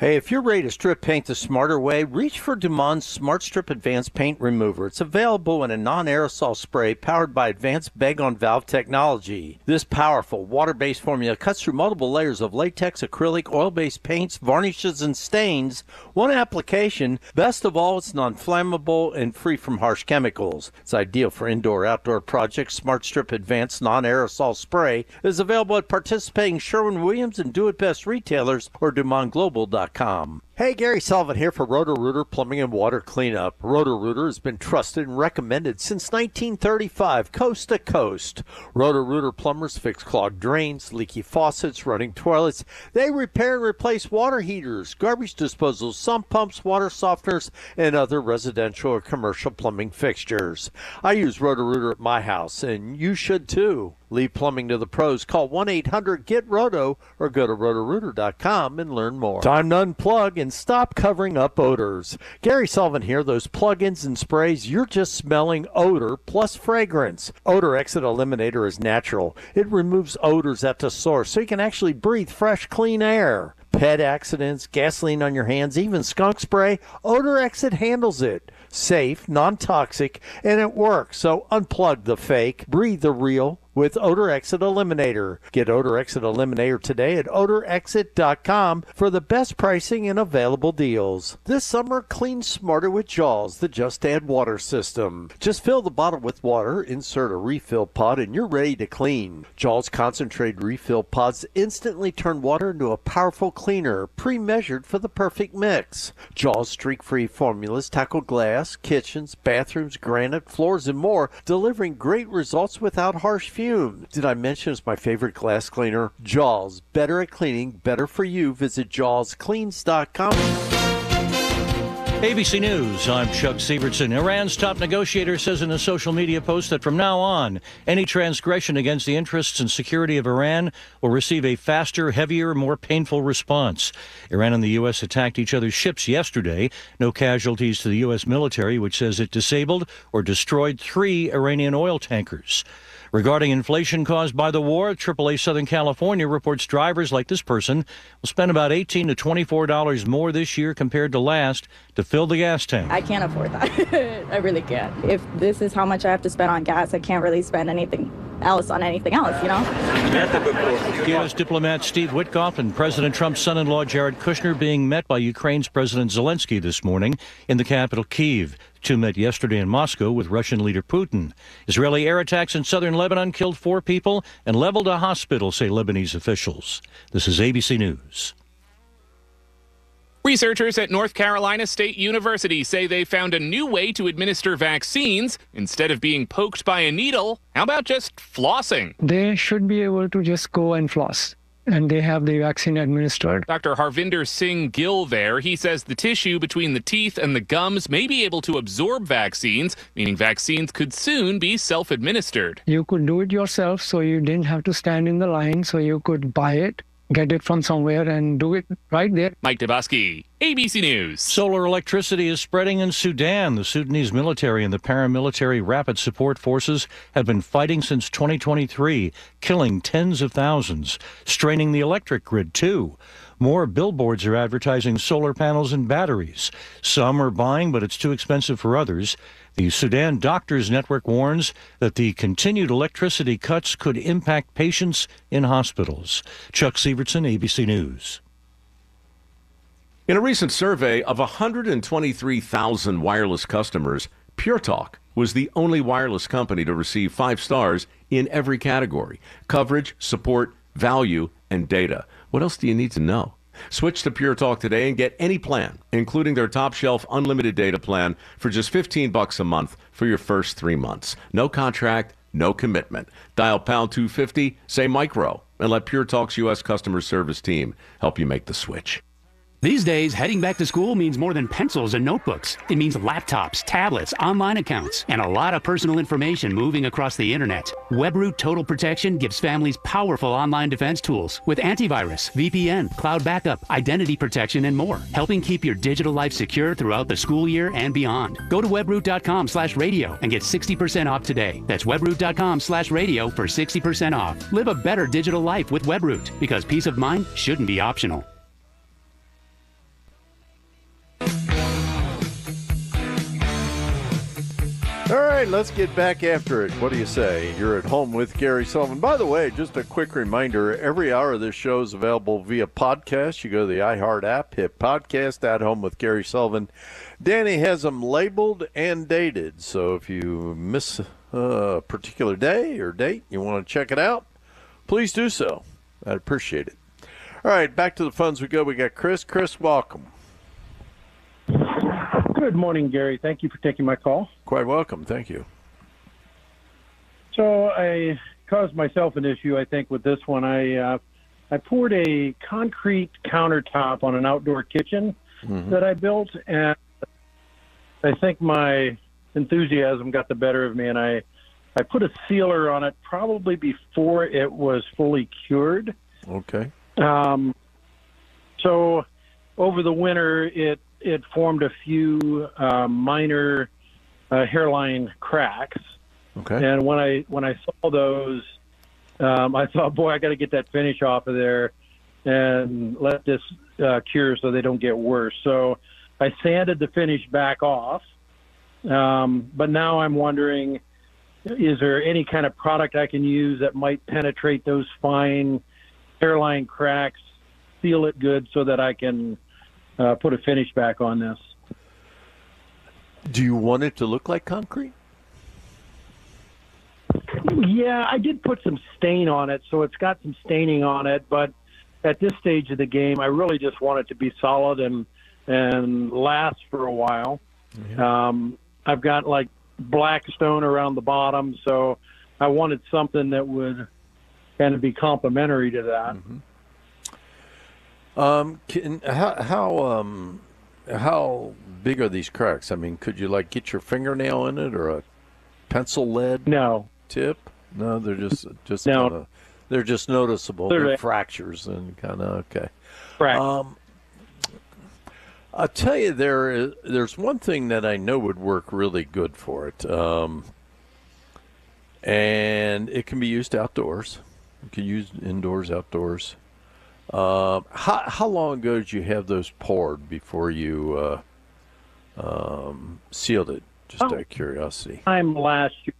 Hey, if you're ready to strip paint the smarter way, reach for Dumond's Smart Strip Advanced Paint Remover. It's available in a non-aerosol spray powered by advanced bag-on-valve technology. This powerful water-based formula cuts through multiple layers of latex, acrylic, oil-based paints, varnishes, and stains. One application. Best of all, it's non-flammable and free from harsh chemicals. It's ideal for indoor-outdoor projects. Smart Strip Advanced Non-Aerosol Spray is available at participating Sherwin-Williams and Do-It-Best retailers or DumondGlobal.com. Hey, Gary Sullivan here for Roto-Rooter Plumbing and Water Cleanup. Roto-Rooter has been trusted and recommended since 1935, coast to coast. Roto-Rooter plumbers fix clogged drains, leaky faucets, running toilets. They repair and replace water heaters, garbage disposals, sump pumps, water softeners, and other residential or commercial plumbing fixtures. I use Roto-Rooter at my house, and you should too. Leave plumbing to the pros. Call 1-800-GET-ROTO or go to rotorooter.com and learn more. Time to unplug and stop covering up odors. Gary Sullivan here. Those plug-ins and sprays, you're just smelling odor plus fragrance. Odor Exit Eliminator is natural. It removes odors at the source so you can actually breathe fresh, clean air. Pet accidents, gasoline on your hands, even skunk spray, Odor Exit handles it. Safe, non-toxic, and it works. So unplug the fake, breathe the real with Odor Exit Eliminator. Get Odor Exit Eliminator today at odorexit.com for the best pricing and available deals. This summer, clean smarter with Jaws, the Just Add Water system. Just fill the bottle with water, insert a refill pod, and you're ready to clean. Jaws concentrated refill pods instantly turn water into a powerful cleaner, pre-measured for the perfect mix. Jaws streak-free formulas tackle glass, kitchens, bathrooms, granite, floors, and more, delivering great results without harsh fumes. Did I mention it's my favorite glass cleaner? Jaws, better at cleaning, better for you. Visit jawscleans.com. ABC News, I'm Chuck Sievertson. Iran's top negotiator says in a social media post that from now on, any transgression against the interests and security of Iran will receive a faster, heavier, more painful response. Iran and the U.S. attacked each other's ships yesterday. No casualties to the U.S. military, which says it disabled or destroyed 3 Iranian oil tankers. Regarding inflation caused by the war, AAA Southern California reports drivers like this person will spend about $18 to $24 more this year compared to last to fill the gas tank. I can't afford that. I really can't. If this is how much I have to spend on gas, I can't really spend anything else on anything else, you know? U.S. diplomat Steve Witkoff and President Trump's son-in-law Jared Kushner being met by Ukraine's President Zelensky this morning in the capital, Kyiv. Two met yesterday in Moscow with Russian leader Putin. Israeli air attacks in southern Lebanon killed 4 people and leveled a hospital, say Lebanese officials. This is ABC News. Researchers at North Carolina State University say they found a new way to administer vaccines. Instead of being poked by a needle, how about just flossing? They should be able to just go and floss, and they have the vaccine administered. Dr. Harvinder Singh Gill there, he says the tissue between the teeth and the gums may be able to absorb vaccines, meaning vaccines could soon be self-administered. You could do it yourself, so you didn't have to stand in the line, so you could buy it, get it from somewhere, and do it right there. Mike Dabaski, ABC News. Solar electricity is spreading in Sudan. The Sudanese military and the paramilitary Rapid Support Forces have been fighting since 2023, killing tens of thousands, straining the electric grid, too. More billboards are advertising solar panels and batteries. Some are buying, but it's too expensive for others. The Sudan Doctors Network warns that the continued electricity cuts could impact patients in hospitals. Chuck Sievertson, ABC News. In a recent survey of 123,000 wireless customers, Pure Talk was the only wireless company to receive 5 stars in every category: coverage, support, value, and data. What else do you need to know? Switch to Pure Talk today and get any plan, including their top shelf unlimited data plan, for just $15 a month for your first 3 months. No contract, no commitment. Dial pound 250, say micro, and let Pure Talk's U.S. customer service team help you make the switch. These days, heading back to school means more than pencils and notebooks. It means laptops, tablets, online accounts, and a lot of personal information moving across the internet. WebRoot Total Protection gives families powerful online defense tools with antivirus, VPN, cloud backup, identity protection, and more, helping keep your digital life secure throughout the school year and beyond. Go to webroot.com/radio and get 60% off today. That's webroot.com/radio for 60% off. Live a better digital life with WebRoot, because peace of mind shouldn't be optional. All right, let's get back after it. What do you say? You're at home with Gary Sullivan. By the way, just a quick reminder, every hour of this show is available via podcast. You go to the iHeart app, hit podcast, At Home with Gary Sullivan. Danny has them labeled and dated, so if you miss a particular day or date, you want to check it out, please do so. I'd appreciate it. All right, back to the phones we go. We got Chris. Chris, welcome. Good morning, Gary. Thank you for taking my call. Quite welcome. Thank you. So I caused myself an issue, I think, with this one. I poured a concrete countertop on an outdoor kitchen that I built, and I think my enthusiasm got the better of me, and I put a sealer on it probably before it was fully cured. Okay. So over the winter, it formed a few minor hairline cracks. Okay. And when I saw those, I thought, boy, I got to get that finish off of there and let this cure so they don't get worse. So I sanded the finish back off. But now I'm wondering, is there any kind of product I can use that might penetrate those fine hairline cracks, seal it good so that I can put a finish back on this? Do you want it to look like concrete? Yeah, I did put some stain on it, so it's got some staining on it. But at this stage of the game, I really just want it to be solid and last for a while. Yeah. I've got like black stone around the bottom, so I wanted something that would kind of be complementary to that. How big are these cracks? I mean, could you like get your fingernail in it or a pencil lead? No. Tip? No, they're just no. Kinda, they're just noticeable. They're fractures and kind of okay. Right. I'll tell you, there's one thing that I know would work really good for it, and it can be used outdoors. You can use indoors, outdoors. How long ago did you have those poured before you sealed it? Just out of curiosity. Time last year.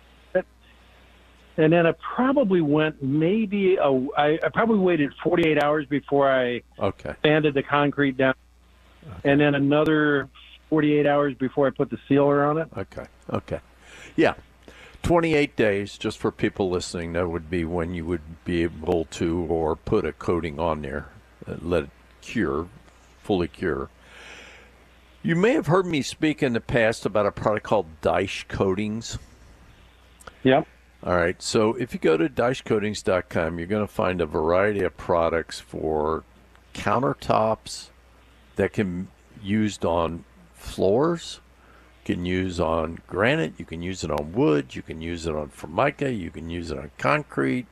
And then I probably went I probably waited 48 hours before I sanded the concrete down. Okay. And then another 48 hours before I put the sealer on it. Okay. Yeah. 28 days, just for people listening, that would be when you would be able to or put a coating on there, let it cure, fully cure. You may have heard me speak in the past about a product called Daesh Coatings. Yep. All right, so if you go to daeshcoatings.com, you're going to find a variety of products for countertops that can be used on floors, you can use on granite, you can use it on wood, you can use it on formica, you can use it on concrete.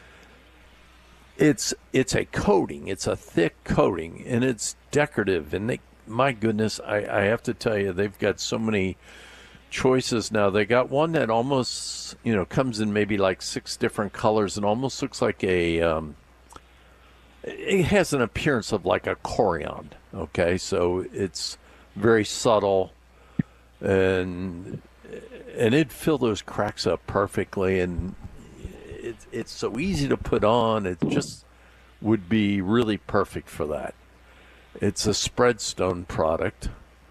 It's a coating, it's a thick coating, and it's decorative. And my goodness, I have to tell you, they've got so many choices now. They got one that almost, comes in maybe like 6 different colors and almost looks like it has an appearance of like a corian. Okay, so it's very subtle, and it'd fill those cracks up perfectly, and it's so easy to put on. It just would be really perfect for that. It's a Spreadstone product.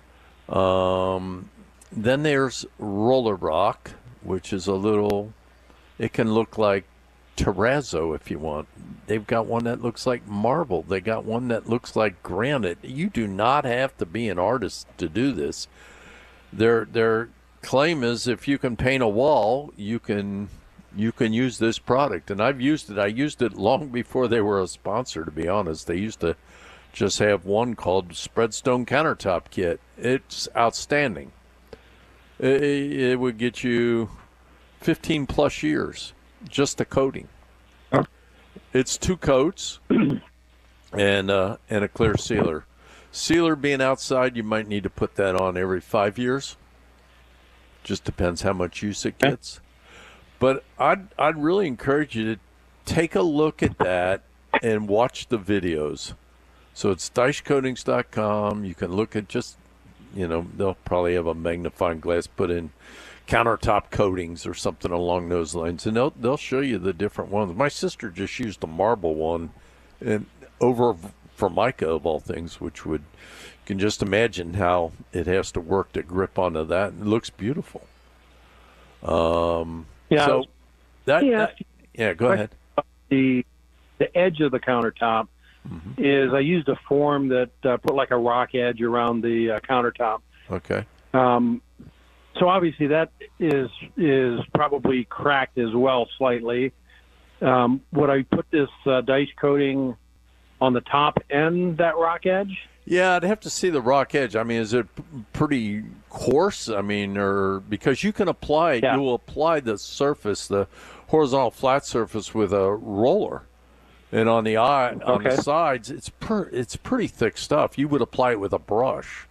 Then there's Roller Rock, which is it can look like terrazzo if you want. They've got one that looks like marble. They got one that looks like granite. You do not have to be an artist to do this. Their claim is if you can paint a wall, you can use this product. And I've used it. I used it long before they were a sponsor, to be honest. They used to just have one called Spreadstone Countertop Kit. It's outstanding. It would get you 15 plus years, just a coating. It's 2 coats and a clear sealer. Sealer being outside, you might need to put that on every 5 years. Just depends how much use it gets. But I'd really encourage you to take a look at that and watch the videos. So it's daeshcoatings.com. You can look at just, they'll probably have a magnifying glass put in countertop coatings or something along those lines, and they'll show you the different ones. My sister just used a marble one, and over Formica of all things, which would, you can just imagine how it has to work to grip onto that. It looks beautiful. Yeah. So go ahead. The edge of the countertop is, I used a form that put like a rock edge around the countertop. Okay. So obviously that is probably cracked as well slightly. Would I put this dice coating on the top and that rock edge? Yeah, I'd have to see the rock edge. I mean, is it pretty coarse? I mean, or because you can apply it, you will apply the surface, the horizontal flat surface, with a roller, and on the on the sides, it's pretty thick stuff. You would apply it with a brush.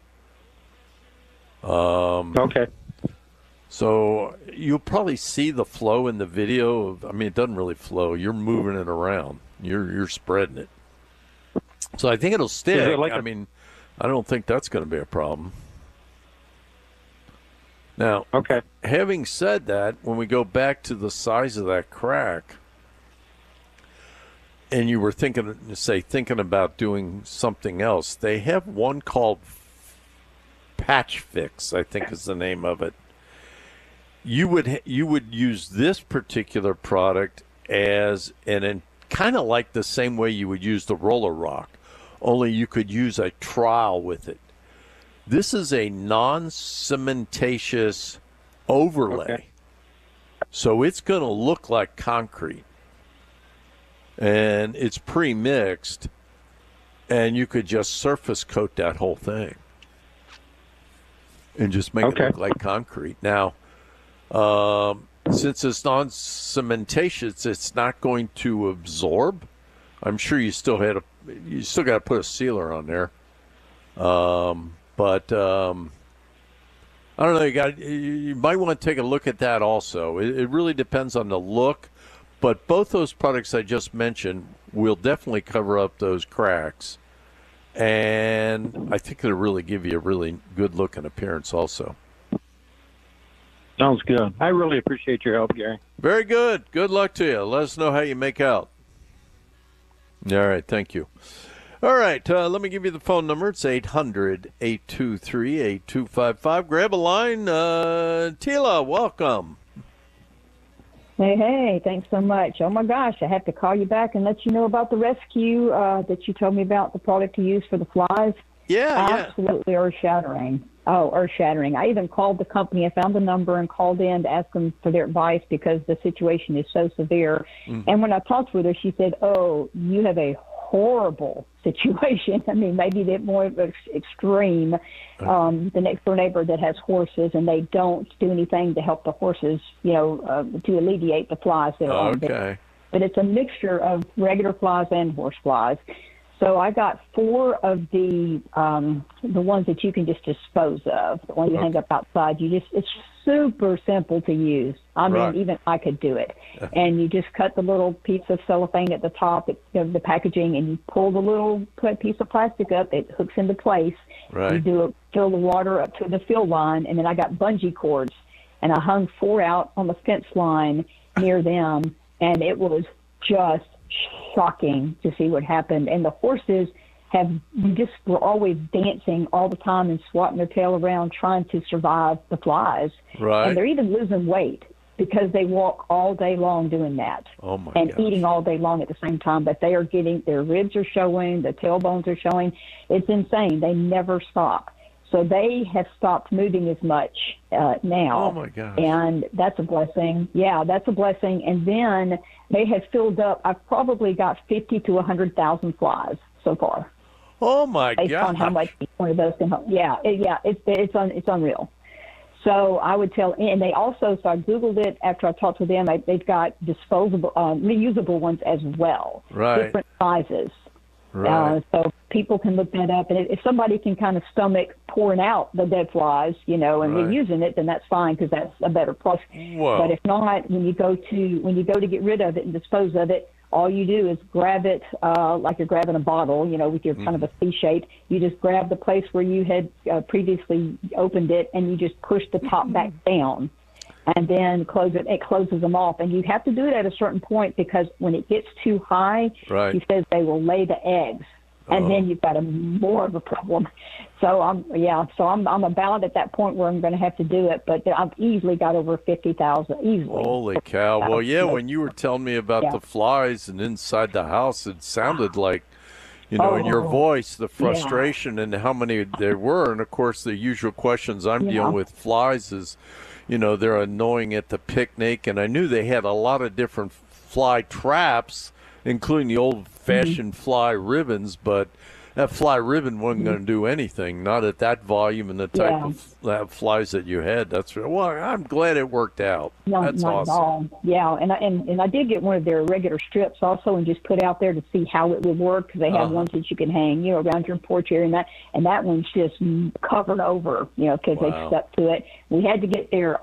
Okay. So you'll probably see the flow in the video. I mean, it doesn't really flow. You're moving it around. You're spreading it. So I think it'll stick. I mean, I don't think that's going to be a problem. Now, having said that, when we go back to the size of that crack, and you were thinking about doing something else, they have one called Patch Fix, I think is the name of it. You would use this particular product as kind of like the same way you would use the Roller Rock, only you could use a trowel with it. This is a non-cementatious overlay, so it's going to look like concrete, and it's pre-mixed, and you could just surface coat that whole thing and just make it look like concrete. Now, since it's non-cementatious, it's not going to absorb. I'm sure you still got to put a sealer on there. But I don't know. You might want to take a look at that also. It really depends on the look, but both those products I just mentioned will definitely cover up those cracks, and I think it'll really give you a really good look and appearance also. Sounds good. I really appreciate your help, Gary. Very good. Good luck to you. Let us know how you make out. All right. Thank you. All right. Let me give you the phone number. It's 800-823-8255. Grab a line. Tila, welcome. Hey, thanks so much. Oh, my gosh, I have to call you back and let you know about the rescue that you told me about, the product to use for the flies. Absolutely earth-shattering. Oh, earth-shattering. I even called the company. I found the number and called in to ask them for their advice because the situation is so severe. And when I talked with her, she said, oh, you have a horrible situation. I mean, maybe a bit more extreme. The next door neighbor that has horses, and they don't do anything to help the horses, to alleviate the flies that are on there. But it's a mixture of regular flies and horse flies. So I got 4 of the ones that you can just dispose of, the one you hang up outside. It's super simple to use. I mean, even I could do it. And you just cut the little piece of cellophane at the top of the packaging, and you pull the little piece of plastic up. It hooks into place. You fill the water up to the fill line, and then I got bungee cords, and I hung 4 out on the fence line near them, and it was just shocking to see what happened. And the horses were always dancing all the time and swatting their tail around trying to survive the flies. And they're even losing weight because they walk all day long doing that. Eating all day long at the same time. But they are their ribs are showing, the tailbones are showing. It's insane. They never stop. So they have stopped moving as much now. Oh, my gosh. And that's a blessing. Yeah, that's a blessing. And then they have filled up. I've probably got 50 to 100,000 flies so far. Oh, my God. Based on how much each one of those can help. It's unreal. So I would tell, and they also, so I Googled it after I talked to them. They've got disposable, reusable ones as well. Different sizes. So people can look that up, and if somebody can kind of stomach pouring out the dead flies, and reusing it, then that's fine because that's a better plus. But if not, when you go to get rid of it and dispose of it, all you do is grab it like you're grabbing a bottle, with your kind of a C shape. You just grab the place where you had previously opened it, and you just push the top back down. and then it closes them off. And you have to do it at a certain point because when it gets too high, right. he says they will lay the eggs. And then you've got more of a problem. So I'm about at that point where I'm going to have to do it, but I've easily got over 50,000 easily. Holy cow! Well, yeah, when you were telling me about the flies and inside the house, it sounded like, in your voice, the frustration and how many there were. And of course, the usual questions I'm dealing with flies is, they're annoying at the picnic, and I knew they had a lot of different fly traps, including the old-fashioned fly ribbons, but that fly ribbon wasn't going to do anything, not at that volume and the type of flies that you had. Well, I'm glad it worked out. No, that's not awesome. At all. Yeah, and I did get one of their regular strips also, and just put out there to see how it would work, because they have ones that you can hang, around your porch area, and that one's just covered over, because they stuck to it. We had to get their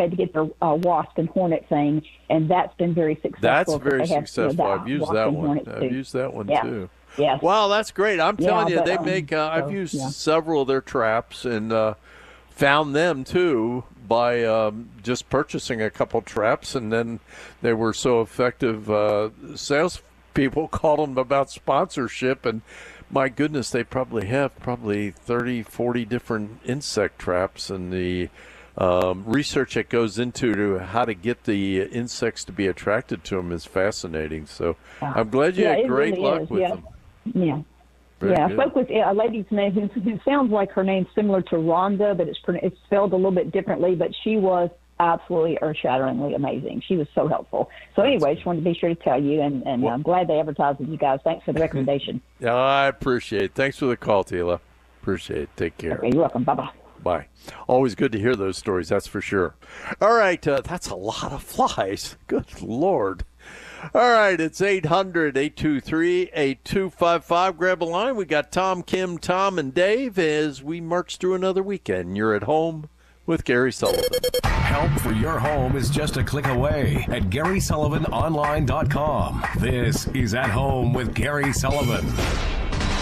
wasp and hornet thing, and that's been very successful. That's very successful. I've used that one. I've used that one too. Yes. Wow, that's great. I'm telling you, they make. I've used several of their traps and found them too by just purchasing a couple traps, and then they were so effective. Salespeople called them about sponsorship, and my goodness, they probably have 30, 40 different insect traps, and the research that goes into how to get the insects to be attracted to them is fascinating. So I'm glad you had great luck with them. Yeah. Very I good. spoke with a lady's name who sounds like her name's similar to Rhonda, but it's spelled a little bit differently, but she was absolutely earth-shatteringly amazing. She was so helpful. So anyway, just wanted to be sure to tell you, and I'm glad they advertised with you guys. Thanks for the recommendation. Yeah, I appreciate it. Thanks for the call, Tila. Appreciate it. Take care. Okay, you're welcome. Bye-bye. Bye. Always good to hear those stories, that's for sure. All right, that's a lot of flies. Good Lord. All right, it's 800-823-8255. Grab a line. We got Tom, Kim, Tom, and Dave as we march through another weekend. You're at home with Gary Sullivan. Help for your home is just a click away at GarySullivanOnline.com. This is At Home with Gary Sullivan.